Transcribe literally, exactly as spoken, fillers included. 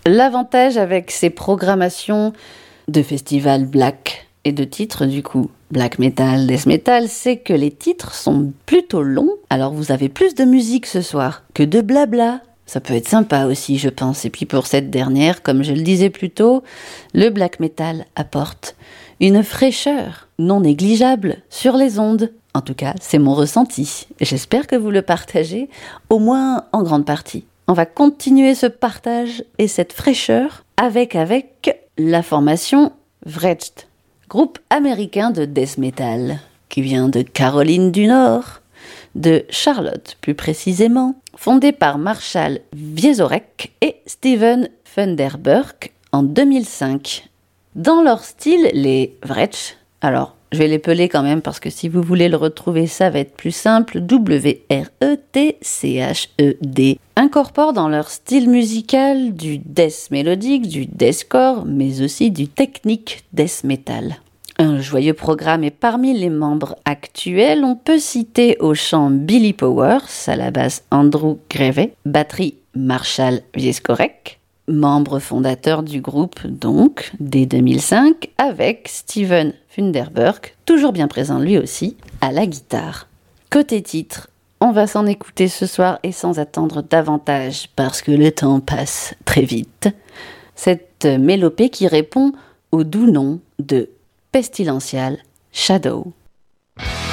L'avantage avec ces programmations de festivals black et de titres du coup black metal, death metal, c'est que les titres sont plutôt longs. Alors vous avez plus de musique ce soir que de blabla. Ça peut être sympa aussi, je pense. Et puis pour cette dernière, comme je le disais plus tôt, le black metal apporte une fraîcheur non négligeable sur les ondes. En tout cas, c'est mon ressenti. J'espère que vous le partagez, au moins en grande partie. On va continuer ce partage et cette fraîcheur avec, avec la formation Wretched, groupe américain de death metal, qui vient de Caroline du Nord, de Charlotte plus précisément, fondé par Marshall Wieczorek et Steven Funderburk en deux mille cinq. Dans leur style, les Wretched, alors je vais l'épeler quand même parce que si vous voulez le retrouver, ça va être plus simple, W R E T C H E D, incorporent dans leur style musical du death mélodique, du deathcore, mais aussi du technique death metal. Un joyeux programme, et parmi les membres actuels, on peut citer au chant Billy Powers, à la basse Andrew Greve, batterie Marshall Wieczorek, membre fondateur du groupe donc dès deux mille cinq, avec Steven Funderburk, toujours bien présent lui aussi, à la guitare. Côté titre, on va s'en écouter ce soir et sans attendre davantage, parce que le temps passe très vite. Cette mélopée qui répond au doux nom de Pestilential Shadow.